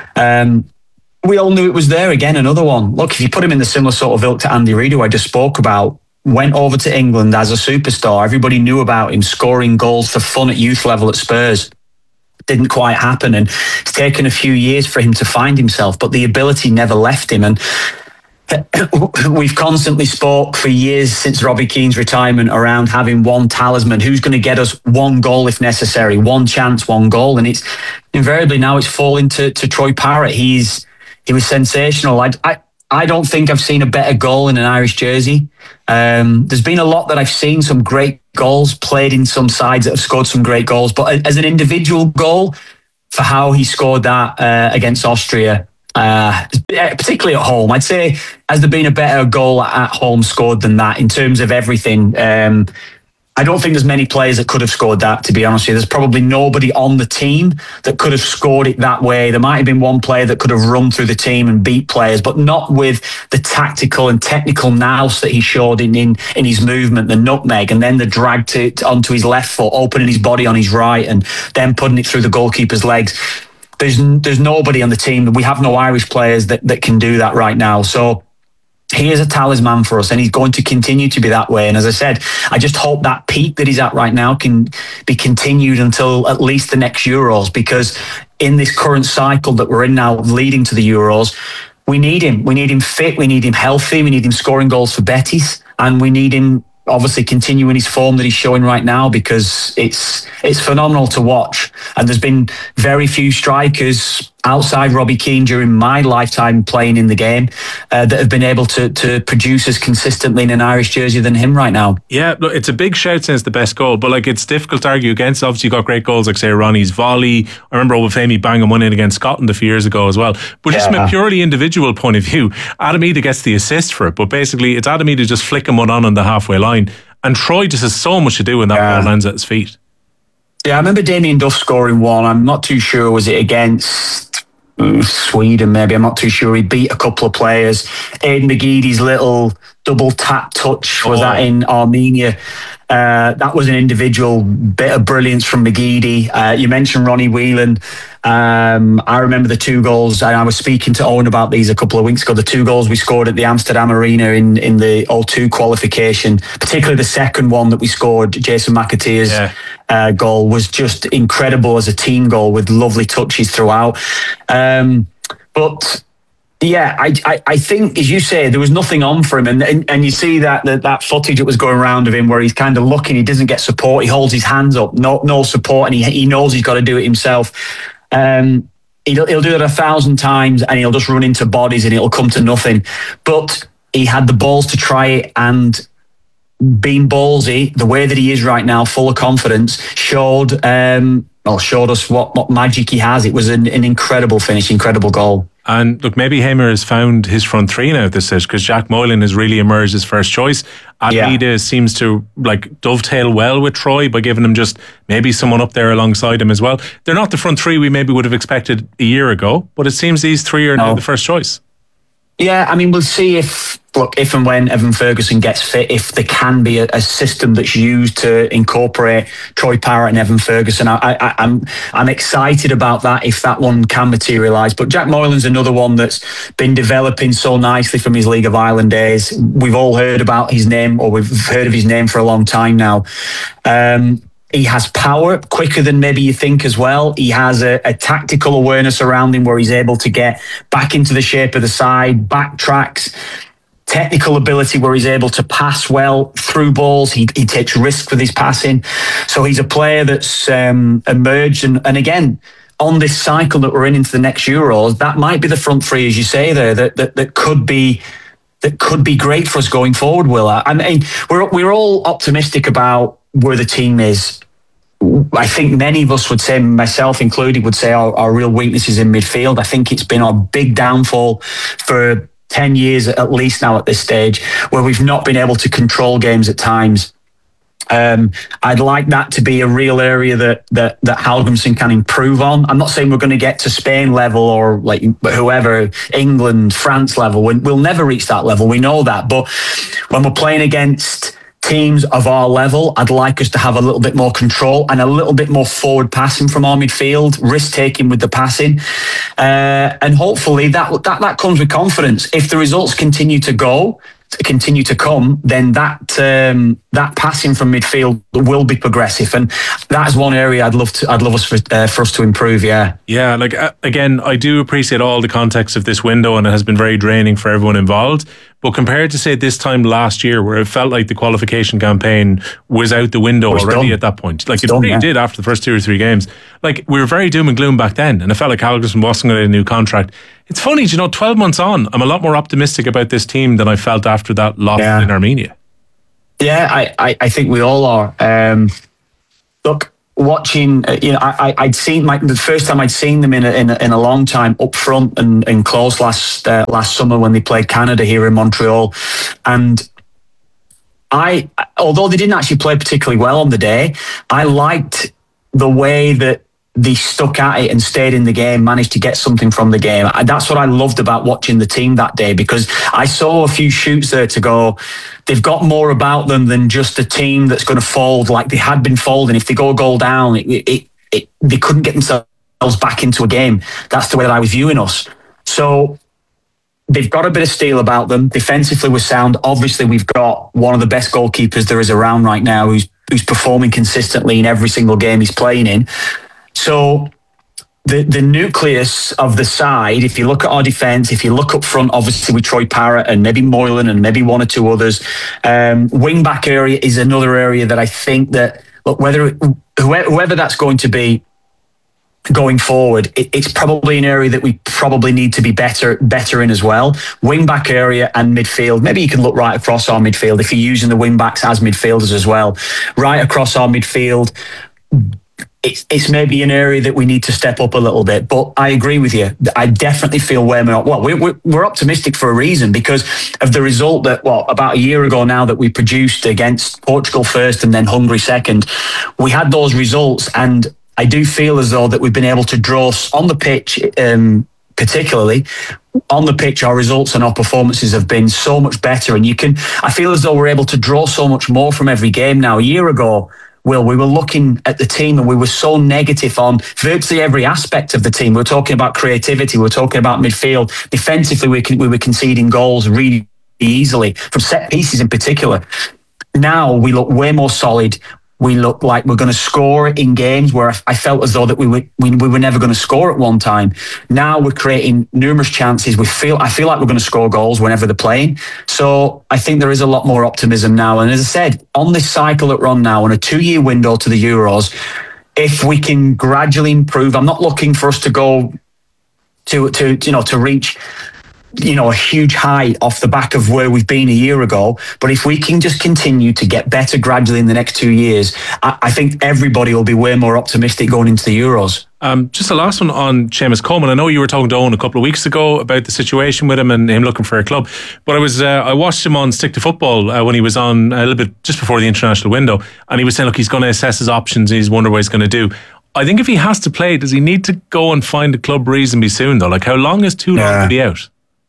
Speaker 4: Um, we all knew it was there again, another one. Look, if you put him in the similar sort of ilk to Andy Reid, who I just spoke about, went over to England as a superstar. Everybody knew about him scoring goals for fun at youth level at Spurs. didn't quite happen, and it's taken a few years for him to find himself, but the ability never left him. And we've constantly spoke for years since Robbie Keane's retirement around having one talisman, who's going to get us one goal if necessary, one chance, one goal, and it's invariably now it's falling to, to Troy Parrott. He's he was sensational. I, I I don't think I've seen a better goal in an Irish jersey. Um, there's been a lot that I've seen, some great goals played in some sides that have scored some great goals, but as an individual goal, for how he scored that uh, against Austria, uh, particularly at home, I'd say, has there been a better goal at home scored than that in terms of everything? Um, I don't think there's many players that could have scored that, to be honest with you. There's probably nobody on the team that could have scored it that way. There might have been one player that could have run through the team and beat players, but not with the tactical and technical nous that he showed in, in, in his movement, the nutmeg, and then the drag to, to, onto his left foot, opening his body on his right, and then putting it through the goalkeeper's legs. There's there's nobody on the team. We have no Irish players that, that can do that right now. So he is a talisman for us, and he's going to continue to be that way. And as I said, I just hope that peak that he's at right now can be continued until at least the next Euros, because in this current cycle that we're in now, leading to the Euros, we need him. We need him fit. We need him healthy. We need him scoring goals for Betis, and we need him obviously continuing his form that he's showing right now, because it's it's phenomenal to watch. And there's been very few strikers outside Robbie Keane during my lifetime playing in the game uh, that have been able to to produce as consistently in an Irish jersey than him right now.
Speaker 2: Yeah, look, it's a big shout since the best goal, but like it's difficult to argue against. Obviously, you got great goals like say Ronnie's volley. I remember Obafemi banging one in against Scotland a few years ago as well. But just
Speaker 4: Yeah.
Speaker 2: from a purely individual point of view, Adam Ida gets the assist for it, but basically it's Adam Ida just flicking one on on the halfway line, and Troy just has so much to do when that
Speaker 4: Yeah.
Speaker 2: ball lands at his feet.
Speaker 4: Yeah, I remember Damien Duff scoring one. I'm not too sure, was it against uh, Sweden maybe? I'm not too sure. He beat a couple of players. Aidan McGeady's little double tap touch, was
Speaker 2: Oh.
Speaker 4: that in Armenia? Uh, that was an individual bit of brilliance from McGeady. Uh, you mentioned Ronnie Whelan. Um, I remember the two goals, and I was speaking to Owen about these a couple of weeks ago, the two goals we scored at the Amsterdam Arena in, in the O two qualification, particularly the second one that we scored, Jason McAteer's
Speaker 2: Yeah.
Speaker 4: uh, goal, was just incredible as a team goal with lovely touches throughout. Um, but yeah, I, I I think, as you say, there was nothing on for him, and and, and you see that, that that footage that was going around of him where he's kind of looking, he doesn't get support, he holds his hands up, no no support, and he he knows he's got to do it himself. Um, he'll he'll do it a thousand times, and he'll just run into bodies, and it'll come to nothing. But he had the balls to try it, and being ballsy, the way that he is right now, full of confidence, showed um, well showed us what what magic he has. It was an, an incredible finish, incredible goal.
Speaker 2: And look, maybe Hamer has found his front three now at this stage, because Jack Moylan has really emerged as first choice. Adida
Speaker 4: Yeah.
Speaker 2: seems to like dovetail well with Troy by giving him just maybe someone up there alongside him as well. They're not the front three we maybe would have expected a year ago, but it seems these three are now
Speaker 4: No.
Speaker 2: the first choice.
Speaker 4: Yeah, I mean, we'll see if, look, if and when Evan Ferguson gets fit, if there can be a, a system that's used to incorporate Troy Parrott and Evan Ferguson. I, I, I'm I'm excited about that if that one can materialise. But Jack Moylan's another one that's been developing so nicely from his League of Ireland days. We've all heard about his name, or we've heard of his name for a long time now. Um, He has power, quicker than maybe you think as well. He has a, a tactical awareness around him where he's able to get back into the shape of the side, backtracks, technical ability where he's able to pass well through balls. He, he takes risks with his passing. So he's a player that's um, emerged. And, and again, on this cycle that we're in into the next Euros, that might be the front three, as you say there, that that, that could be that could be great for us going forward, Will. I mean, we're we're all optimistic about where the team is. I think many of us would say, myself included, would say our, our real weakness is in midfield. I think it's been our big downfall for ten years at least now at this stage, where we've not been able to control games at times. Um, I'd like that to be a real area that that that Hallgrimsson can improve on. I'm not saying we're going to get to Spain level or like whoever, England, France level. We'll never reach that level. We know that. But when we're playing against teams of our level, I'd like us to have a little bit more control and a little bit more forward passing from our midfield, risk taking with the passing, uh, and hopefully that that that comes with confidence. If the results continue to go continue to come, then that um, that passing from midfield will be progressive, and that's one area I'd love to I'd love us for, uh, for us to improve. Yeah,
Speaker 2: yeah. Like uh, again, I do appreciate all the context of this window, and it has been very draining for everyone involved. But compared to say this time last year, where it felt like the qualification campaign was out the window already done. At that point, like
Speaker 4: it's
Speaker 2: it
Speaker 4: done,
Speaker 2: really
Speaker 4: yeah.
Speaker 2: did after the first two or three games. Like we were very doom and gloom back then, and it felt like Halgerson wasn't going to get a new contract. It's funny, you know, twelve months on, I'm a lot more optimistic about this team than I felt after that loss yeah. in Armenia.
Speaker 4: Yeah, I, I, I think we all are. Um, look, watching, uh, you know, I, I'd seen my, the first time I'd seen them in a, in a, in a long time up front and, and close last uh, last summer when they played Canada here in Montreal, and I, although they didn't actually play particularly well on the day, I liked the way that they stuck at it and stayed in the game, managed to get something from the game. That's what I loved about watching the team that day, because I saw a few shoots there to go, they've got more about them than just a team that's going to fold like they had been folding. If they go a goal down, it, it, it, they couldn't get themselves back into a game. That's the way that I was viewing us. So they've got a bit of steel about them. Defensively, we're sound. Obviously, we've got one of the best goalkeepers there is around right now, who's who's performing consistently in every single game he's playing in. So the the nucleus of the side, if you look at our defence, if you look up front, obviously with Troy Parrott and maybe Moylan and maybe one or two others, um, wing back area is another area that I think that, look, whether whoever, whoever that's going to be going forward, it, it's probably an area that we probably need to be better better in as well. Wing back area and midfield. Maybe you can look right across our midfield if you're using the wing backs as midfielders as well. Right across our midfield, It's, it's maybe an area that we need to step up a little bit. But I agree with you. I definitely feel way more, well, we're, we're, we're optimistic for a reason because of the result that, well, about a year ago now that we produced against Portugal first and then Hungary second. We had those results, and I do feel as though that we've been able to draw on the pitch, um, particularly on the pitch, our results and our performances have been so much better. And you can, I feel as though we're able to draw so much more from every game now. A year ago, Will, we were looking at the team and we were so negative on virtually every aspect of the team. We were talking about creativity. We were talking about midfield. Defensively, we, we were conceding goals really easily, from set pieces in particular. Now we look way more solid. We look like we're going to score in games where I felt as though that we were we, we were never going to score at one time. Now we're creating numerous chances. We feel I feel like we're going to score goals whenever they're playing. So I think there is a lot more optimism now. And as I said, on this cycle that we're on now, on a two-year window to the Euros, if we can gradually improve, I'm not looking for us to go to to you know to reach, you know, a huge high off the back of where we've been a year ago. But if we can just continue to get better gradually in the next two years, I, I think everybody will be way more optimistic going into the Euros.
Speaker 2: Um, just a last one on Seamus Coleman. I know you were talking to Owen a couple of weeks ago about the situation with him and him looking for a club. But I was uh, I watched him on Stick to Football uh, when he was on a little bit just before the international window, and he was saying, look, he's going to assess his options and he's wondering what he's going to do. I think if he has to play, does he need to go and find a club reasonably soon though? Like, how long is too long
Speaker 4: yeah.
Speaker 2: to be out?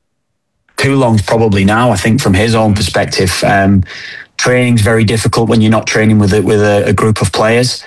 Speaker 4: Too long's probably now, I think, from his own perspective. Um, training's very difficult when you're not training with a, with a, a group of players.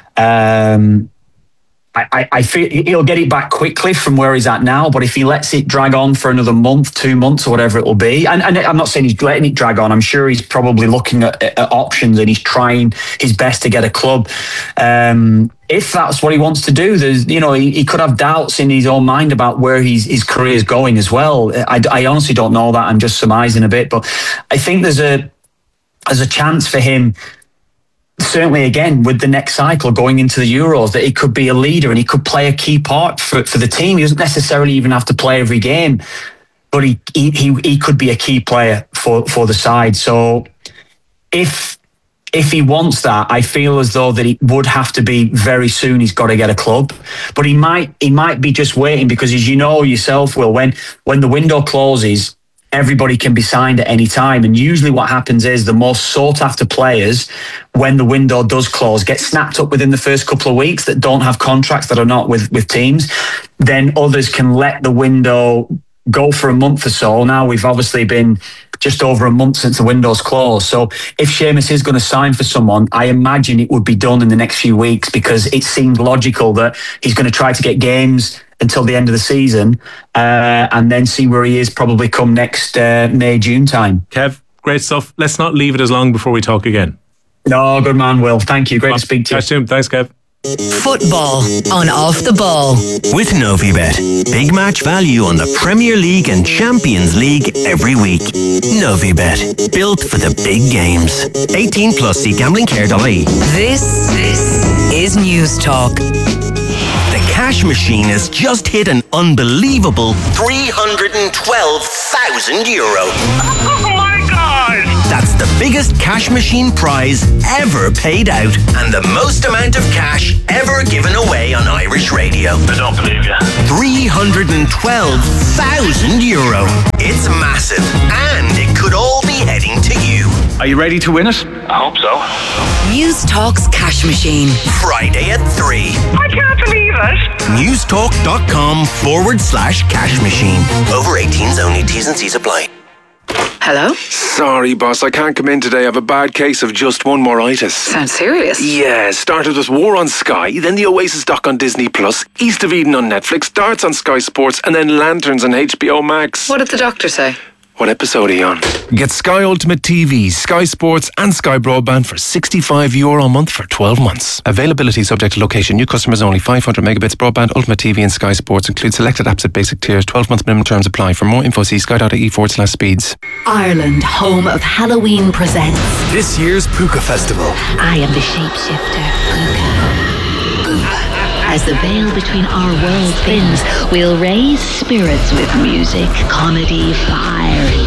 Speaker 4: Um, I, I, I feel he'll get it back quickly from where he's at now, but if he lets it drag on for another month, two months, or whatever it will be, and, and I'm not saying he's letting it drag on, I'm sure he's probably looking at, at options and he's trying his best to get a club. Um, if that's what he wants to do, there's, you know, he, he could have doubts in his own mind about where his, his career is going as well. I, I honestly don't know that. I'm just surmising a bit, but I think there's a there's a chance for him, certainly again with the next cycle going into the Euros, that he could be a leader and he could play a key part for, for the team. He doesn't necessarily even have to play every game, but he he he could be a key player for, for the side. So if if he wants that, I feel as though that it would have to be very soon. He's got to get a club, but he might he might be just waiting, because as you know yourself, Will, when when the window closes, everybody can be signed at any time. And usually what happens is the most sought after players, when the window does close, get snapped up within the first couple of weeks that don't have contracts, that are not with, with teams. Then others can let the window go for a month or so. Now we've obviously been just over a month since the window's closed. So if Seamus is going to sign for someone, I imagine it would be done in the next few weeks, because it seemed logical that he's going to try to get games until the end of the season, uh, and then see where he is probably come next uh, May, June time.
Speaker 2: Kev, great stuff. Let's not leave it as long before we talk again.
Speaker 4: No, good man, Will. Thank you. Great to speak to you.
Speaker 2: Catch you. Thanks, Kev.
Speaker 1: Football on Off the Ball.
Speaker 3: With Novibet. Big match value on the Premier League and Champions League every week. Novibet. Built for the big games. eighteen plus. See gambling care dot I E.
Speaker 1: This, this is News Talk.
Speaker 3: The cash machine has just hit an unbelievable three hundred twelve thousand euro.
Speaker 5: Oh my God!
Speaker 3: That's the biggest cash machine prize ever paid out and the most amount of cash ever given away on Irish radio.
Speaker 5: I don't believe you.
Speaker 3: three hundred twelve thousand euro. It's massive and it could all be heading to you.
Speaker 6: Are you ready to win it?
Speaker 5: I hope so.
Speaker 1: News Talk's cash machine.
Speaker 3: Friday at three.
Speaker 5: I can't believe it.
Speaker 3: Newstalk.com forward slash cash machine. Over eighteens only. T's and C's apply.
Speaker 1: Hello?
Speaker 7: Sorry, boss, I can't come in today. I have a bad case of just one moritis.
Speaker 1: Sounds serious.
Speaker 7: Yeah, started with War on Sky, then the Oasis doc on Disney Plus, East of Eden on Netflix, Darts on Sky Sports, and then Lanterns on H B O Max.
Speaker 1: What did the doctor say?
Speaker 7: What episode are you on? Get Sky Ultimate T V, Sky Sports and Sky Broadband for sixty-five euro a month for twelve months. Availability subject to location. New customers only. five hundred megabits broadband, Ultimate T V and Sky Sports. Include selected apps at basic tiers. twelve month minimum terms apply. For more info, see sky.ie forward slash speeds.
Speaker 8: Ireland, home of Halloween, presents
Speaker 9: this year's Puka Festival.
Speaker 8: I am the shapeshifter, Puka. Puka. As the veil between our worlds thins, we'll raise spirits with music, comedy, fire, and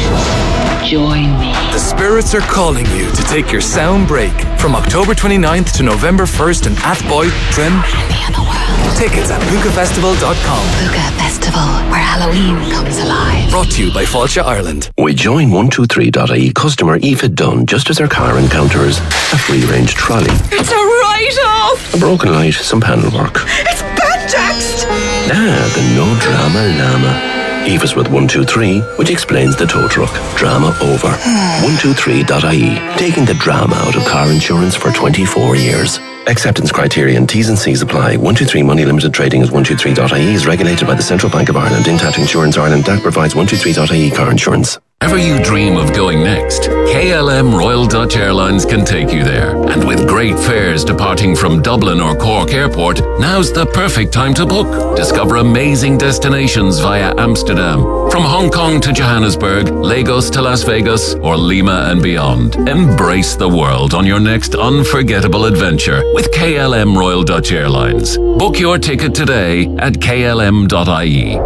Speaker 8: feasts. Join me.
Speaker 9: The spirits are calling you to take your sound break from October twenty-ninth to November first in Athboy, Trim.
Speaker 8: In the world.
Speaker 9: Tickets at puka festival dot com.
Speaker 8: Puka Festival, where Halloween comes alive.
Speaker 9: Brought to you by Fáilte Ireland.
Speaker 3: We join one two three dot I E customer Aoife Dunn just as her car encounters a free-range trolley.
Speaker 1: It's a write-off!
Speaker 3: A broken light, some panel work.
Speaker 1: It's bad text!
Speaker 3: Ah, the no drama llama. Aoife's with one two three, which explains the tow truck. Drama over. one two three dot I E, taking the drama out of car insurance for twenty-four years. Acceptance criteria and T's and C's apply. one two three Money Limited Trading as one two three dot I E is regulated by the Central Bank of Ireland. Intact Insurance Ireland D A C provides one two three dot I E car insurance.
Speaker 10: Ever you dream of going next, K L M Royal Dutch Airlines can take you there. And with great fares departing from Dublin or Cork Airport, now's the perfect time to book. Discover amazing destinations via Amsterdam. From Hong Kong to Johannesburg, Lagos to Las Vegas, or Lima and beyond. Embrace the world on your next unforgettable adventure with K L M Royal Dutch Airlines. Book your ticket today at K L M dot I E.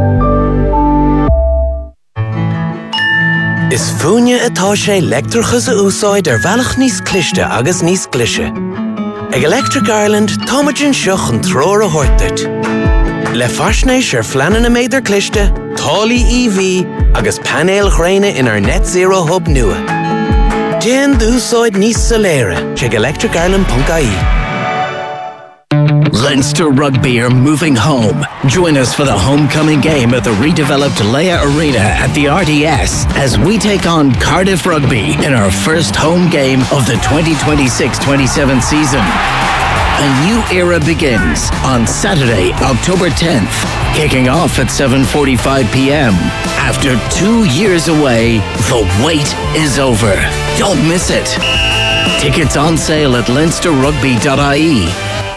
Speaker 11: Is fúine atá sé electrichas a úsáid ar bhealach níos cliste agus níos clise. Ag Electric Ireland, táimeann seach an tróir a thuirteart. Le faisnéis ar fleanan na méidir cliste, tálaí E V agus panéal ghréine in our net zero hub nua. Déan d'úsáid níos soléire, check electric ireland dot I E.
Speaker 12: Leinster Rugby are moving home. Join us for the homecoming game at the redeveloped Leia Arena at the R D S as we take on Cardiff Rugby in our first home game of the twenty twenty-six twenty-seven season. A new era begins on Saturday, October tenth, kicking off at seven forty-five p.m. After two years away, the wait is over. Don't miss it. Tickets on sale at leinster rugby dot I E.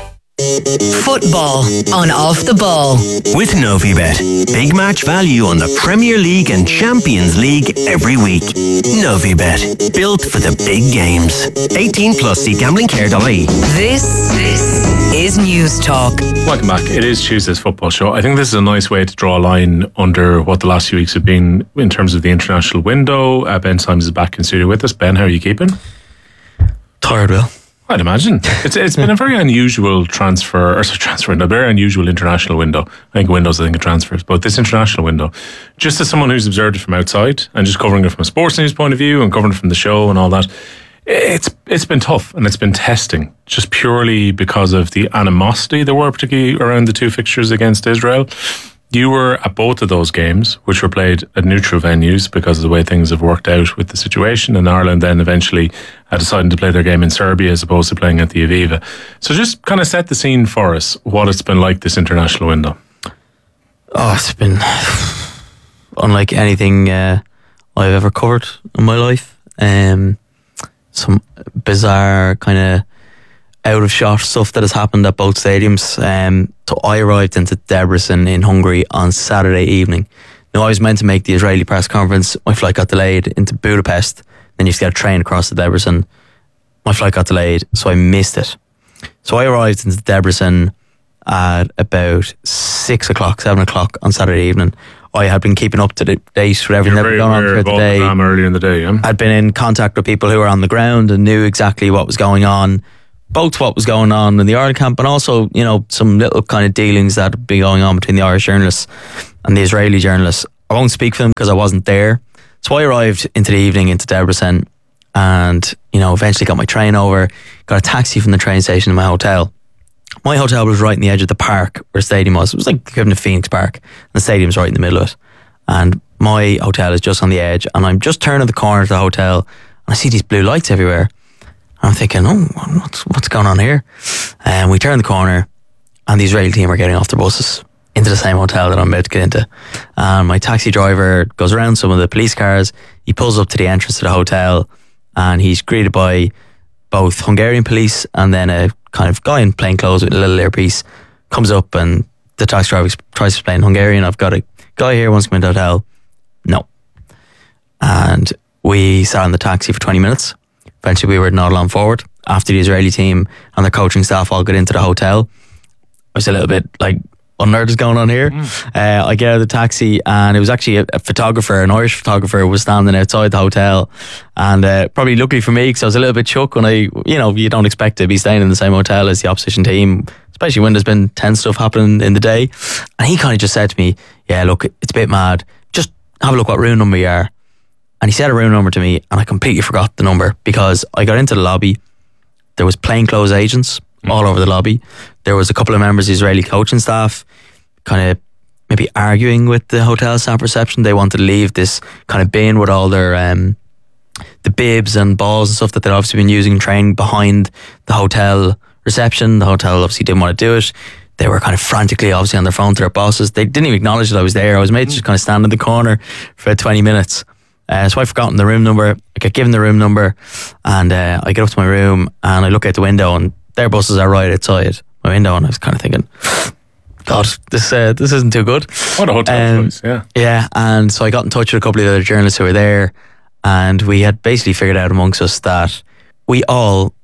Speaker 1: Football on Off the Ball.
Speaker 3: With Novibet. Big match value on the Premier League and Champions League every week. Novibet. Built for the big games. eighteen plus. See gambling care dot I E.
Speaker 1: This, this is News Talk.
Speaker 2: Welcome back. It is Tuesday's football show. I think this is a nice way to draw a line under what the last few weeks have been in terms of the international window. Uh, Ben Symes is back in studio with us. Ben, how are you keeping?
Speaker 13: Tired, Will.
Speaker 2: I'd imagine. It's it's been a very unusual transfer, or sorry, transfer window, a very unusual international window. I think windows, I think of transfers, but this international window, just as someone who's observed it from outside and just covering it from a sports news point of view and covering it from the show and all that, it's it's been tough and it's been testing, just purely because of the animosity there were, particularly around the two fixtures against Israel. You were at both of those games, which were played at neutral venues because of the way things have worked out with the situation. And Ireland then eventually uh, decided to play their game in Serbia as opposed to playing at the Aviva. So just kind of set the scene for us, what it's been like this international window.
Speaker 13: Oh, it's been unlike anything uh, I've ever covered in my life. Um, some bizarre kind of out of shot stuff that has happened at both stadiums. Um, so I arrived into Debrecen in Hungary on Saturday evening. Now I was meant to make the Israeli press conference. My flight got delayed into Budapest. Then you have to get a train across to Debrecen. My flight got delayed, so I missed it. So I arrived into Debrecen at about six o'clock, seven o'clock on Saturday evening. I had been keeping up to date with everything that was going on throughout the day.
Speaker 2: Earlier in the day, yeah.
Speaker 13: I'd been in contact with people who were on the ground and knew exactly what was going on, both what was going on in the Ireland camp and also, you know, some little kind of dealings that had been going on between the Irish journalists and the Israeli journalists. I won't speak for them because I wasn't there. So I arrived into the evening into Debrecen and, you know, eventually got my train over, got a taxi from the train station to my hotel. My hotel was right in the edge of the park where the stadium was. It was like equivalent to Phoenix Park. And the stadium's right in the middle of it. And my hotel is just on the edge. And I'm just turning the corner to the hotel and I see these blue lights everywhere. And I'm thinking, oh, what's, what's going on here? And we turn the corner and the Israeli team are getting off their buses into the same hotel that I'm about to get into. And my taxi driver goes around some of the police cars. He pulls up to the entrance to the hotel and he's greeted by both Hungarian police and then a kind of guy in plain clothes with a little earpiece comes up and the taxi driver tries to explain Hungarian. I've got a guy here who wants to come into the hotel. No. And we sat in the taxi for twenty minutes. Eventually we were not long forward. After the Israeli team and the coaching staff all got into the hotel, I was a little bit like, what on earth is going on here? Mm. Uh, I get out of the taxi and it was actually a, a photographer, an Irish photographer was standing outside the hotel and uh, probably luckily for me because I was a little bit shook when I, you know, you don't expect to be staying in the same hotel as the opposition team, especially when there's been tense stuff happening in the day. And he kind of just said to me, yeah, look, it's a bit mad. Just have a look what room number you are. And he said a room number to me and I completely forgot the number because I got into the lobby. There was plainclothes agents mm. all over the lobby. There was a couple of members of the Israeli coaching staff kind of maybe arguing with the hotel staff reception. They wanted to leave this kind of bin with all their um, the bibs and balls and stuff that they'd obviously been using training behind the hotel reception. The hotel obviously didn't want to do it. They were kind of frantically obviously on their phone to their bosses. They didn't even acknowledge that I was there. I was made to just kind of stand in the corner for about twenty minutes. Uh, so I'd forgotten the room number. I get given the room number and uh, I get up to my room and I look out the window and their buses are right outside my window and I was kind of thinking, God, this uh, this isn't too good.
Speaker 2: What a hotel um, choice, yeah.
Speaker 13: Yeah, and so I got in touch with a couple of the other journalists who were there and we had basically figured out amongst us that we all,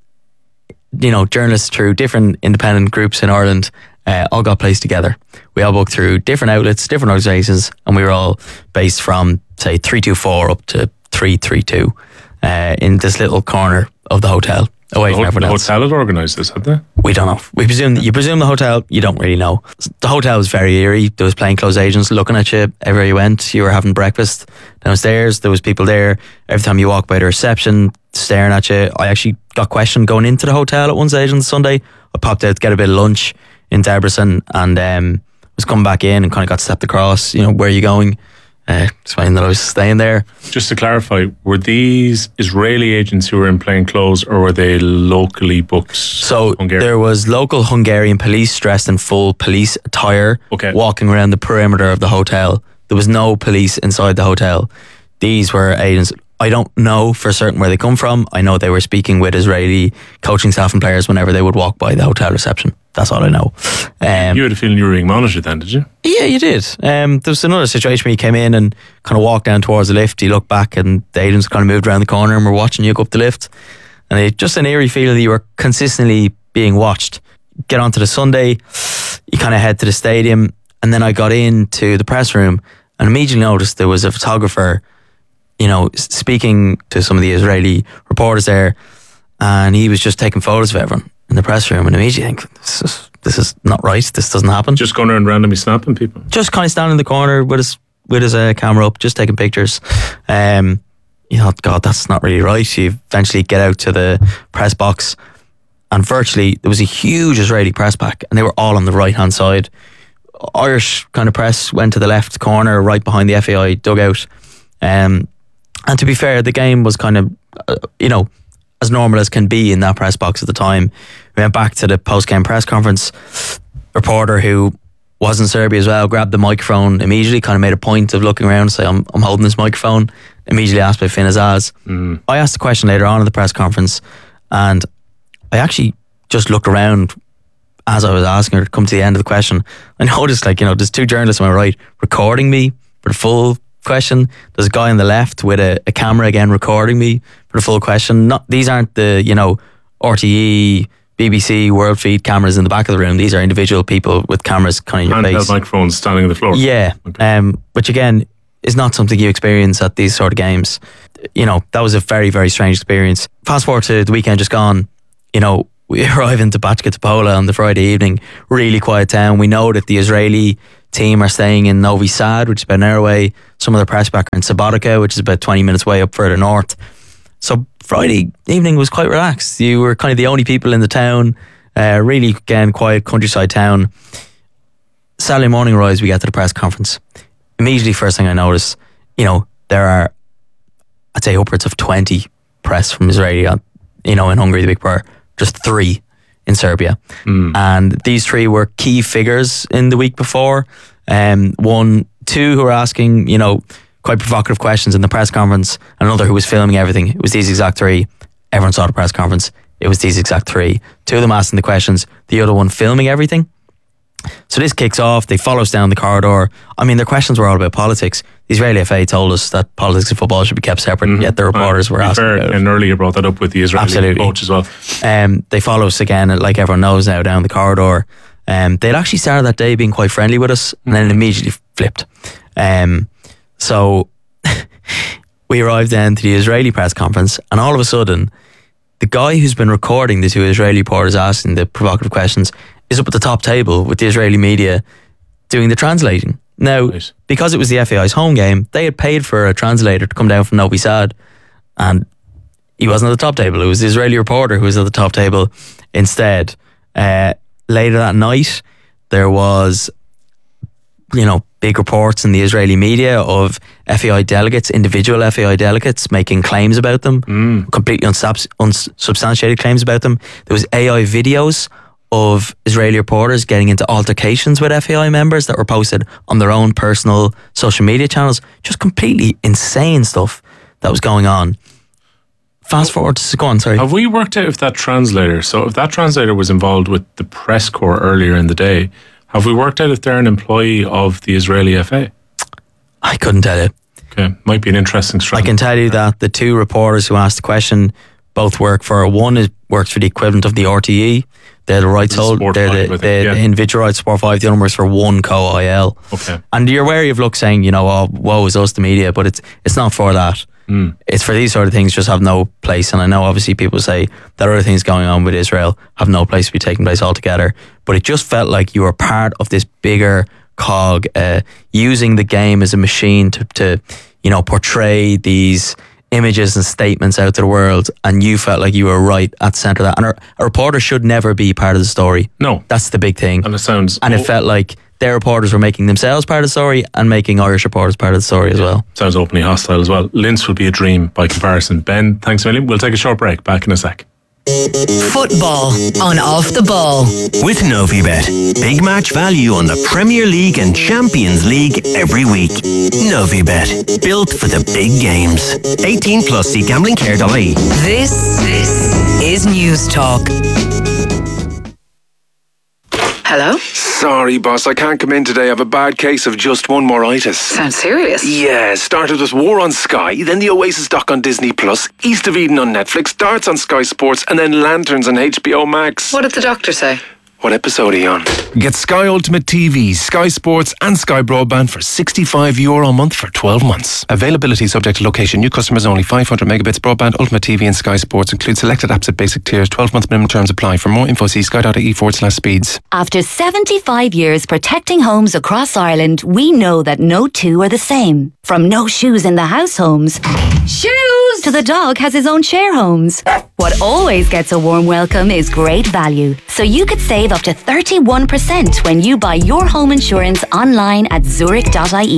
Speaker 13: you know, journalists through different independent groups in Ireland uh, all got placed together. We all worked through different outlets, different organisations and we were all based from, say, three two four up to three three two uh, in this little corner of the hotel. Away
Speaker 2: the
Speaker 13: from
Speaker 2: ho-
Speaker 13: everyone
Speaker 2: the
Speaker 13: else.
Speaker 2: hotel had organised this, had they?
Speaker 13: We don't know. We presume you presume the hotel. You don't really know. The hotel was very eerie. There was plainclothes agents looking at you everywhere you went. You were having breakfast downstairs. There was people there every time you walked by the reception, staring at you. I actually got questioned going into the hotel at one stage on Sunday. I popped out to get a bit of lunch in Debrecen and um, was coming back in and kind of got stepped across. You know, where are you going? Uh, explained that I was staying there.
Speaker 2: Just to clarify, were these Israeli agents who were in plain clothes or were they locally booked?
Speaker 13: So
Speaker 2: Hungarian?
Speaker 13: There was local Hungarian police dressed in full police attire
Speaker 2: okay.
Speaker 13: walking around the perimeter of the hotel. There was no police inside the hotel. These were agents. I don't know for certain where they come from. I know they were speaking with Israeli coaching staff and players whenever they would walk by the hotel reception. That's all I know. Um,
Speaker 2: you had a feeling you were being monitored then, did you?
Speaker 13: Yeah, you did. Um, there was another situation where you came in and kind of walked down towards the lift. You looked back and the agents kind of moved around the corner and were watching you go up the lift. And it just an eerie feeling that you were consistently being watched. Get onto the Sunday, you kind of head to the stadium. And then I got into the press room and immediately noticed there was a photographer, you know, speaking to some of the Israeli reporters there. And he was just taking photos of everyone in the press room and immediately think, this is, this is not right. This doesn't happen.
Speaker 2: Just going around randomly snapping people.
Speaker 13: Just kind of standing in the corner with his with his uh, camera up, just taking pictures. Um, you know, God, that's not really right. You eventually get out to the press box and virtually there was a huge Israeli press pack and they were all on the right hand side. Irish kind of press went to the left corner right behind the F A I dugout. Um, and to be fair, the game was kind of, uh, you know, as normal as can be in that press box at the time. We went back to the post-game press conference. Reporter who was in Serbia as well grabbed the microphone immediately, kind of made a point of looking around and say, I'm, I'm holding this microphone. immediately asked by Finn Azaz.
Speaker 2: Mm.
Speaker 13: I asked the question later on in the press conference, and I actually just looked around as I was asking her to come to the end of the question. I noticed, like, you know, there's two journalists on my right recording me for the full question. There's a guy on the left with a, a camera again recording me for the full question. Not These aren't the, you know, R T E, B B C, World Feed cameras in the back of the room. These are individual people with cameras kind of in your face.
Speaker 2: Handheld microphones standing on the floor.
Speaker 13: Yeah, okay. um, which again is not something you experience at these sort of games. You know, that was a very, very strange experience. Fast forward to the weekend just gone, you know, we arrive into Bachka Topola on the Friday evening, really quiet town. We know that the Israeli team are staying in Novi Sad, which is about an hour away. Some of their press back are in Subotica, which is about twenty minutes away up further north. So Friday evening was quite relaxed. You were kind of the only people in the town. Uh, really, again, quiet countryside town. Saturday morning rise, we get to the press conference. Immediately, first thing I noticed, you know, there are, I'd say, upwards of twenty press from Israeli, you know, in Hungary, the big power. Just three in Serbia.
Speaker 2: Mm.
Speaker 13: And these three were key figures in the week before. Um, one, two who were asking, you know, quite provocative questions in the press conference. Another who was filming everything. It was these exact three. Everyone saw the press conference. It was these exact three. Two of them asking the questions. The other one filming everything. So this kicks off. They follow us down the corridor. I mean, their questions were all about politics. The Israeli F A told us that politics and football should be kept separate, mm-hmm. yet the reporters uh, were asking
Speaker 2: fair,
Speaker 13: about it.
Speaker 2: And earlier brought that up with the Israeli
Speaker 13: Absolutely.
Speaker 2: coach as well.
Speaker 13: Um, they follow us again, like everyone knows now, down the corridor. Um, they'd actually started that day being quite friendly with us, and then it immediately flipped. Um, so we arrived then to the Israeli press conference, and all of a sudden, the guy who's been recording the two Israeli reporters asking the provocative questions is up at the top table with the Israeli media doing the translating. Now, right. because it was the F A I's home game, they had paid for a translator to come down from Novi Sad, and he wasn't at the top table. It was the Israeli reporter who was at the top table instead. Uh, later that night, there was, you know, big reports in the Israeli media of F A I delegates, individual F A I delegates, making claims about them,
Speaker 2: mm.
Speaker 13: completely unsubs- unsubstantiated claims about them. There was A I videos of Israeli reporters getting into altercations with F A I members that were posted on their own personal social media channels. Just completely insane stuff that was going on. Fast forward to, go on, sorry.
Speaker 2: Have we worked out if that translator, so if that translator was involved with the press corps earlier in the day, have we worked out if they're an employee of the Israeli F A?
Speaker 13: I couldn't tell you.
Speaker 2: Okay, might be an interesting strategy.
Speaker 13: I can tell you that the two reporters who asked the question both work for, one is works for the equivalent of the R T E. They're the rights holder. They're the, the, yeah. the individual rights Sport five. The other works for one co I L.
Speaker 2: Okay.
Speaker 13: And you're wary of look saying, you know, oh, woe is us, the media, but it's it's not for that.
Speaker 2: Mm.
Speaker 13: It's for these sort of things just have no place. And I know obviously people say that other things going on with Israel have no place to be taking place altogether. But it just felt like you were part of this bigger cog, uh, using the game as a machine to, to, you know, portray these images and statements out to the world, and you felt like you were right at the centre of that. And a, a reporter should never be part of the story.
Speaker 2: No.
Speaker 13: That's the big thing.
Speaker 2: And it sounds...
Speaker 13: And it felt like their reporters were making themselves part of the story and making Irish reporters part of the story as well.
Speaker 2: Sounds openly hostile as well. Linz would be a dream by comparison. Ben, thanks a million. We'll take a short break. Back in a sec.
Speaker 1: Football on Off the Ball.
Speaker 3: With Novibet. Big match value on the Premier League and Champions League every week. Novibet. Built for the big games. eighteen plus, see gambling care dot I E.
Speaker 1: This, this is News Talk.
Speaker 6: Hello?
Speaker 7: Sorry, boss, I can't come in today. I have a bad case of just one moritis.
Speaker 6: Sounds serious.
Speaker 7: Yeah, started with War on Sky, then the Oasis doc on Disney Plus, East of Eden on Netflix, Darts on Sky Sports, and then Lanterns on H B O Max.
Speaker 6: What did the doctor say?
Speaker 7: What episode are you on? Get Sky Ultimate T V, Sky Sports and Sky Broadband for sixty-five euro a month for twelve months. Availability subject to location. New customers only. five hundred megabits broadband, Ultimate T V and Sky Sports. Include selected apps at basic tiers. twelve month minimum terms apply. For more info, see sky.ie forward slash speeds.
Speaker 14: After seventy-five years protecting homes across Ireland, we know that no two are the same. From no shoes in the house homes, shoes, to the dog has his own share homes. What always gets a warm welcome is great value. So you could save up to thirty-one percent when you buy your home insurance online at zurich dot I E.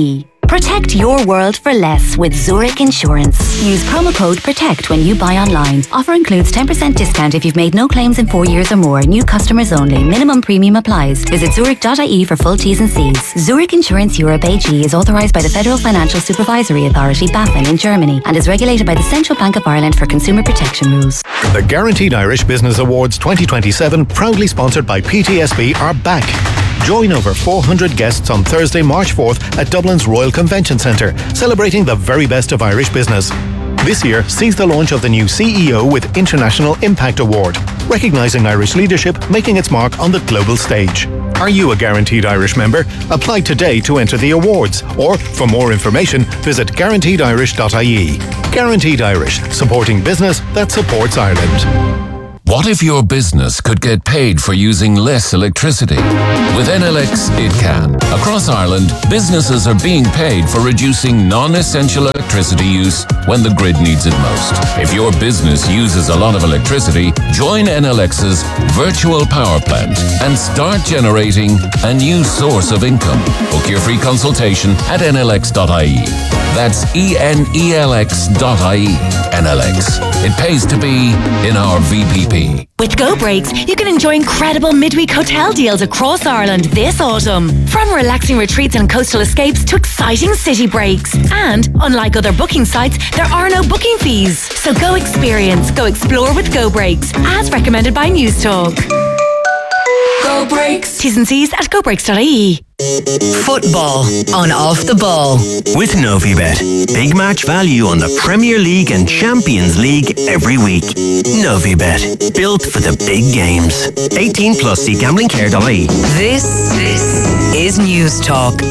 Speaker 14: Protect your world for less with Zurich Insurance. Use promo code PROTECT when you buy online. Offer includes ten percent discount if you've made no claims in four years or more. New customers only. Minimum premium applies. Visit zurich dot I E for full T's and C's. Zurich Insurance Europe A G is authorised by the Federal Financial Supervisory Authority, BaFin, in Germany and is regulated by the Central Bank of Ireland for consumer protection rules.
Speaker 15: The Guaranteed Irish Business Awards twenty twenty-seven, proudly sponsored by P T S B, are back. Join over four hundred guests on Thursday, March fourth at Dublin's Royal Convention Centre, celebrating the very best of Irish business. This year sees the launch of the new C E O with International Impact Award, recognising Irish leadership making its mark on the global stage. Are you a Guaranteed Irish member? Apply today to enter the awards, or for more information, visit guaranteed irish dot I E. Guaranteed Irish, supporting business that supports Ireland.
Speaker 10: What if your business could get paid for using less electricity? With N L X, it can. Across Ireland, businesses are being paid for reducing non-essential electricity use when the grid needs it most. If your business uses a lot of electricity, join N L X's virtual power plant and start generating a new source of income. Book your free consultation at N L X dot I E. That's E N E L X dot I E. N L X. It pays to be in our V P P.
Speaker 16: With Go Breaks, you can enjoy incredible midweek hotel deals across Ireland this autumn. From relaxing retreats and coastal escapes to exciting city breaks. And, unlike other booking sites, there are no booking fees. So go experience, go explore with Go Breaks, as recommended by News Talk. Go Breaks. T's and C's at go breaks dot I E.
Speaker 1: Football on Off the Ball.
Speaker 11: With Novibet. Big match value on the Premier League and Champions League every week. Novibet. Built for the big games. eighteen plus, see gambling care dot I E.
Speaker 1: This, this is News Talk.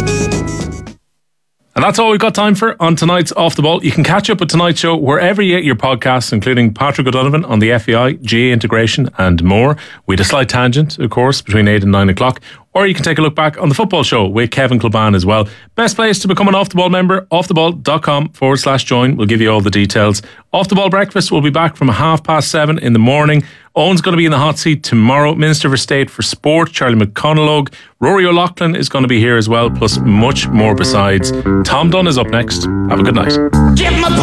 Speaker 2: And that's all we've got time for on tonight's Off the Ball. You can catch up with tonight's show wherever you get your podcasts, including Patrick O'Donovan on the F E I, G A integration and more. We had a slight tangent, of course, between eight and nine o'clock. Or you can take a look back on the football show with Kevin Kilban as well. Best place to become an Off the Ball member, offtheball.com forward slash join. We'll give you all the details. Off the Ball breakfast will be back from half past seven in the morning. Owen's going to be in the hot seat tomorrow. Minister for State for Sport, Charlie McConalogue. Rory O'Loughlin is going to be here as well, plus much more besides. Tom Dunn is up next. Have a good night.